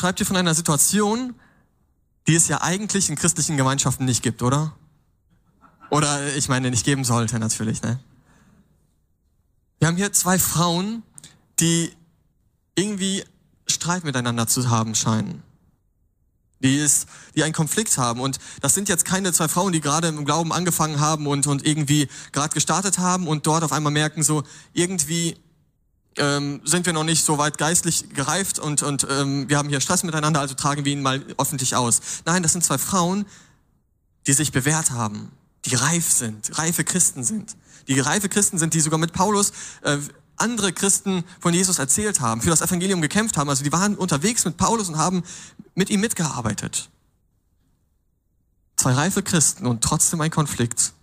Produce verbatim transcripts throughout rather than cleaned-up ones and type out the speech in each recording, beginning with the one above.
schreibt hier von einer Situation, die es ja eigentlich in christlichen Gemeinschaften nicht gibt, oder? Oder ich meine, nicht geben sollte natürlich, ne? Wir haben hier zwei Frauen, die irgendwie Streit miteinander zu haben scheinen. Die, ist, die einen Konflikt haben. Und das sind jetzt keine zwei Frauen, die gerade im Glauben angefangen haben und, und irgendwie gerade gestartet haben und dort auf einmal merken, so irgendwie ähm, sind wir noch nicht so weit geistlich gereift und, und ähm, wir haben hier Stress miteinander, also tragen wir ihn mal öffentlich aus. Nein, das sind zwei Frauen, die sich bewährt haben, die reif sind, reife Christen sind. Die reife Christen sind, die sogar mit Paulus äh, andere Christen von Jesus erzählt haben, für das Evangelium gekämpft haben. Also die waren unterwegs mit Paulus und haben mit ihm mitgearbeitet. Zwei reife Christen und trotzdem ein Konflikt.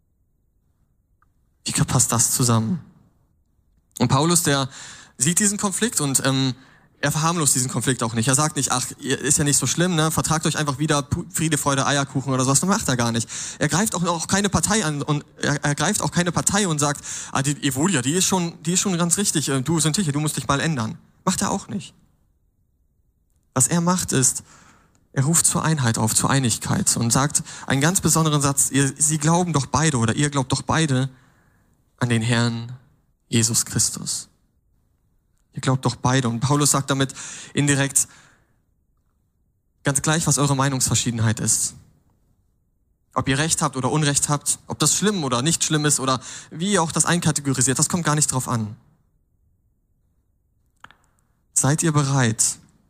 Wie passt das zusammen? Und Paulus, der sieht diesen Konflikt und ähm, er verharmlost diesen Konflikt auch nicht. Er sagt nicht, ach, ist ja nicht so schlimm, ne? Vertragt euch einfach wieder Friede, Freude, Eierkuchen oder sowas. Das macht er gar nicht. Er greift auch, auch keine Partei an und er, er greift auch keine Partei und sagt, ah, die Evodia, die ist schon, die ist schon ganz richtig. Du, Syntyche, du musst dich mal ändern. Macht er auch nicht. Was er macht ist, er ruft zur Einheit auf, zur Einigkeit und sagt einen ganz besonderen Satz, ihr, sie glauben doch beide oder ihr glaubt doch beide an den Herrn Jesus Christus. Ihr glaubt doch beide. Und Paulus sagt damit indirekt, ganz gleich, was eure Meinungsverschiedenheit ist. Ob ihr Recht habt oder Unrecht habt, ob das schlimm oder nicht schlimm ist oder wie ihr auch das einkategorisiert, das kommt gar nicht drauf an. Seid ihr bereit?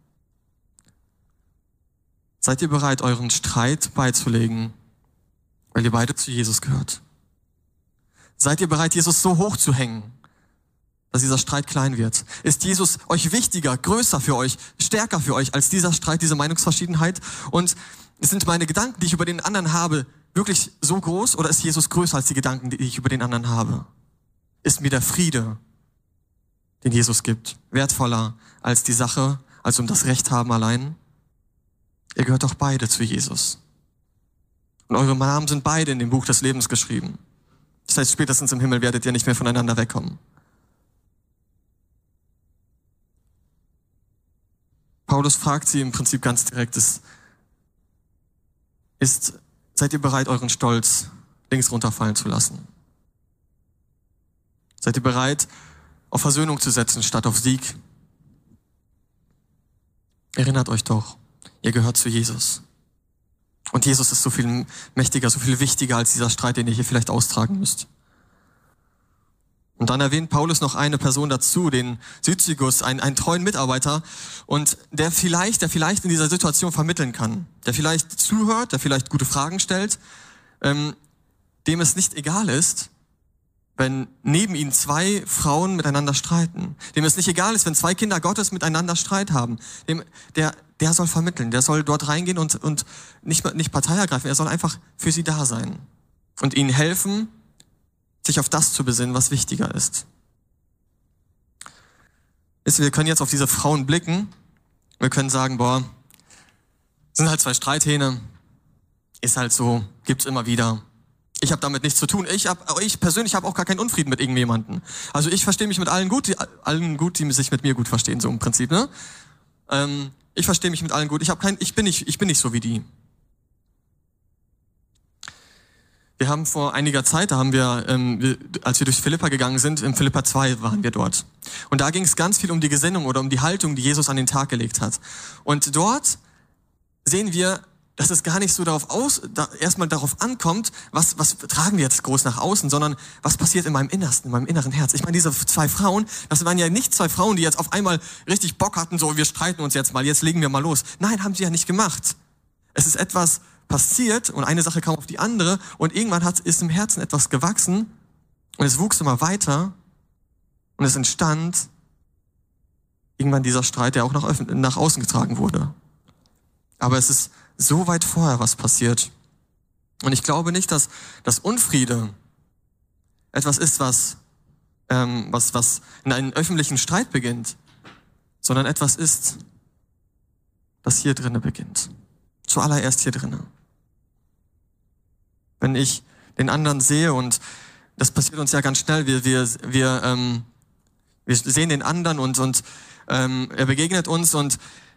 Seid ihr bereit, euren Streit beizulegen, weil ihr beide zu Jesus gehört? Seid ihr bereit, Jesus so hoch zu hängen, dass dieser Streit klein wird? Ist Jesus euch wichtiger, größer für euch, stärker für euch als dieser Streit, diese Meinungsverschiedenheit? Und sind meine Gedanken, die ich über den anderen habe, wirklich so groß oder ist Jesus größer als die Gedanken, die ich über den anderen habe? Ist mir der Friede, den Jesus gibt, wertvoller als die Sache, als um das Recht haben allein? Ihr gehört doch beide zu Jesus. Und eure Namen sind beide in dem Buch des Lebens geschrieben. Das heißt, spätestens im Himmel werdet ihr nicht mehr voneinander wegkommen. Paulus fragt sie im Prinzip ganz direkt, ist, ist, seid ihr bereit, euren Stolz links runterfallen zu lassen? Seid ihr bereit, auf Versöhnung zu setzen, statt auf Sieg? Erinnert euch doch, ihr gehört zu Jesus. Und Jesus ist so viel mächtiger, so viel wichtiger als dieser Streit, den ihr hier vielleicht austragen müsst. Und dann erwähnt Paulus noch eine Person dazu, den Syzygus, einen, einen treuen Mitarbeiter, und der vielleicht, der vielleicht in dieser Situation vermitteln kann, der vielleicht zuhört, der vielleicht gute Fragen stellt, ähm, dem es nicht egal ist, wenn neben ihm zwei Frauen miteinander streiten, dem es nicht egal ist, wenn zwei Kinder Gottes miteinander Streit haben, dem, der, der soll vermitteln, der soll dort reingehen und, und nicht, nicht Partei ergreifen, er soll einfach für sie da sein und ihnen helfen, sich auf das zu besinnen, was wichtiger ist. Wir können jetzt auf diese Frauen blicken, wir können sagen, boah, sind halt zwei Streithähne, ist halt so, gibt's immer wieder. Ich habe damit nichts zu tun. Ich, hab, ich persönlich habe auch gar keinen Unfrieden mit irgendjemandem. Also ich verstehe mich mit allen gut, die, allen gut, die sich mit mir gut verstehen, so im Prinzip. Ne? Ähm, ich verstehe mich mit allen gut. Ich, hab kein, ich, bin nicht, ich bin nicht so wie die. Wir haben vor einiger Zeit, da haben wir, ähm, wir, als wir durch Philippa gegangen sind, in Philippa zwei waren wir dort. Und da ging es ganz viel um die Gesinnung oder um die Haltung, die Jesus an den Tag gelegt hat. Und dort sehen wir, dass es gar nicht so darauf aus, da erstmal darauf ankommt, was, was tragen wir jetzt groß nach außen, sondern was passiert in meinem Innersten, in meinem inneren Herz. Ich meine, diese zwei Frauen, das waren ja nicht zwei Frauen, die jetzt auf einmal richtig Bock hatten, so, wir streiten uns jetzt mal, jetzt legen wir mal los. Nein, haben sie ja nicht gemacht. Es ist etwas passiert und eine Sache kam auf die andere und irgendwann hat, ist im Herzen etwas gewachsen und es wuchs immer weiter und es entstand irgendwann dieser Streit, der auch nach, nach außen getragen wurde. Aber es ist so weit vorher was passiert. Und ich glaube nicht, dass das Unfriede etwas ist, was, ähm, was, was in einem öffentlichen Streit beginnt, sondern etwas ist, das hier drinnen beginnt. Zuallererst hier drinnen. Wenn ich den anderen sehe, und das passiert uns ja ganz schnell, wir, wir, wir, ähm, wir sehen den anderen und, und ähm, er begegnet uns und